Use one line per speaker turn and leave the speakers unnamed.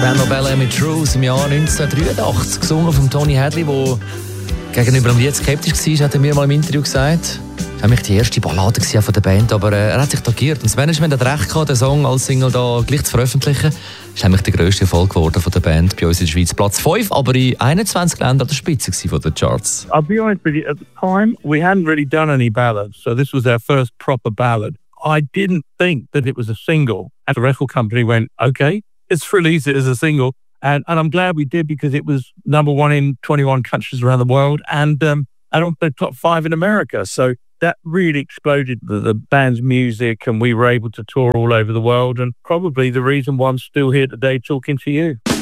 Band of Bellamy Truth im Jahr 1983, gesungen von Tony Hadley, der gegenüber dem Lied skeptisch war, hat er mir mal im Interview gesagt. Das war eigentlich die erste Ballade von der Band, aber er hat sich tangiert. Und das Management hat recht gehabt, den Song als Single da gleich zu veröffentlichen. Das ist nämlich der grösste Erfolg geworden von der Band bei uns in der Schweiz. Platz 5, aber in 21 Ländern an der Spitze von den Charts.
I'll be honest with you, at the time, we hadn't really done any ballads, so this was our first proper ballad. I didn't think that it was a single. And the record company went, okay, let's release it as a single. And I'm glad we did, because it was number one in 21 countries around the world and also top 5 in America. So that really exploded the band's music, and we were able to tour all over the world, and probably the reason why I'm still here today talking to you.